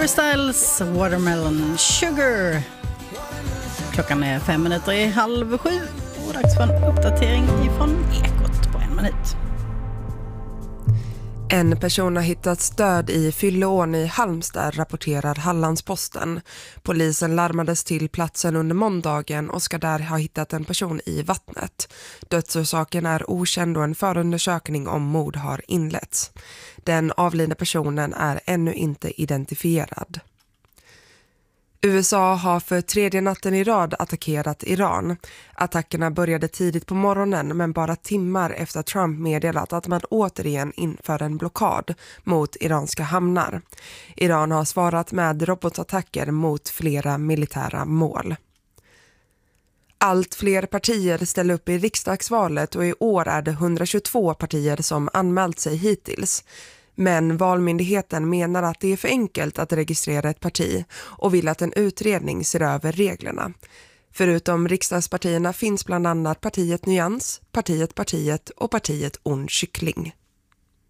Harry Styles, Watermelon Sugar. Klockan är 7:05 och dags för en uppdatering ifrån Ekot på 1 minut. En person har hittats död i Fylleån i Halmstad, rapporterar Hallandsposten. Polisen larmades till platsen under måndagen och ska där ha hittat en person i vattnet. Dödsorsaken är okänd och en förundersökning om mord har inletts. Den avlidna personen är ännu inte identifierad. USA har för 3:e natten i rad attackerat Iran. Attackerna började tidigt på morgonen men bara timmar efter att Trump meddelat att man återigen inför en blockad mot iranska hamnar. Iran har svarat med robotattacker mot flera militära mål. Allt fler partier ställer upp i riksdagsvalet och i år är det 122 partier som anmält sig hittills. Men Valmyndigheten menar att det är för enkelt att registrera ett parti och vill att en utredning ser över reglerna. Förutom riksdagspartierna finns bland annat partiet Nyans, partiet och partiet On Kyckling.